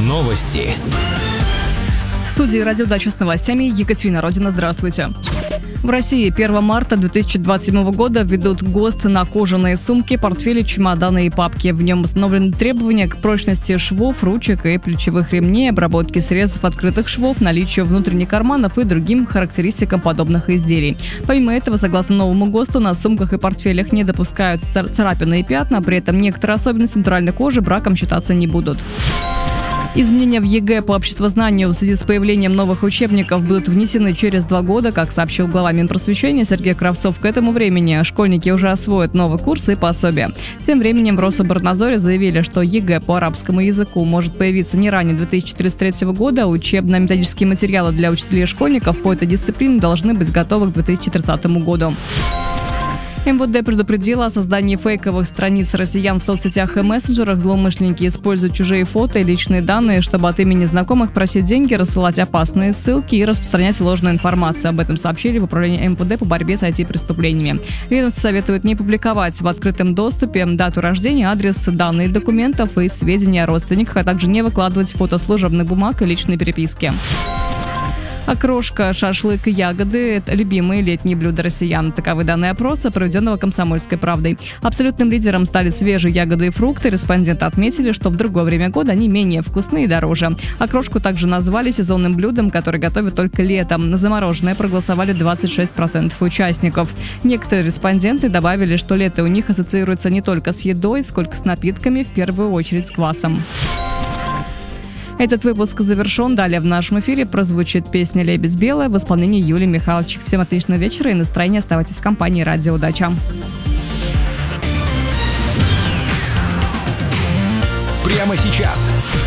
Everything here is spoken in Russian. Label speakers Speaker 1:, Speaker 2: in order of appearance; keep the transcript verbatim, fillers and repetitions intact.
Speaker 1: Новости.
Speaker 2: В студии «Радио Дача» с новостями Екатерина Родина. Здравствуйте. В России первого марта две тысячи двадцать седьмого года введут ГОСТ на кожаные сумки, портфели, чемоданы и папки. В нем установлены требования к прочности швов, ручек и плечевых ремней, обработке срезов открытых швов, наличию внутренних карманов и другим характеристикам подобных изделий. Помимо этого, согласно новому ГОСТу, на сумках и портфелях не допускаются царапины и пятна, при этом некоторые особенности натуральной кожи браком считаться не будут. Изменения в ЕГЭ по обществознанию в связи с появлением новых учебников будут внесены через два года, как сообщил глава Минпросвещения Сергей Кравцов. К этому времени школьники уже освоят новый курс и пособие. Тем временем в Рособорнадзоре заявили, что ЕГЭ по арабскому языку может появиться не ранее две тысячи тридцать третьего года. Учебно-методические материалы для учителей и школьников по этой дисциплине должны быть готовы к две тысячи тридцатому году. МВД предупредила о создании фейковых страниц россиян в соцсетях и мессенджерах. Злоумышленники используют чужие фото и личные данные, чтобы от имени знакомых просить деньги, рассылать опасные ссылки и распространять ложную информацию. Об этом сообщили в управлении МВД по борьбе с ай ти-преступлениями. Ведомство советует не публиковать в открытом доступе дату рождения, адрес, данные документов и сведения о родственниках, а также не выкладывать фото служебных бумаг и личной переписки. Окрошка, шашлык и ягоды – это любимые летние блюда россиян. Таковы данные опроса, проведенного «Комсомольской правдой». Абсолютным лидером стали свежие ягоды и фрукты. Респонденты отметили, что в другое время года они менее вкусные и дороже. Окрошку также назвали сезонным блюдом, которое готовят только летом. На замороженное проголосовали двадцать шесть процентов участников. Некоторые респонденты добавили, что лето у них ассоциируется не только с едой, сколько с напитками, в первую очередь с квасом. Этот выпуск завершен. Далее в нашем эфире прозвучит песня «Лебедь белая» в исполнении Юлии Михайлович. Всем отличного вечера и настроения. Оставайтесь в компании «Радио Дача».
Speaker 1: Прямо сейчас.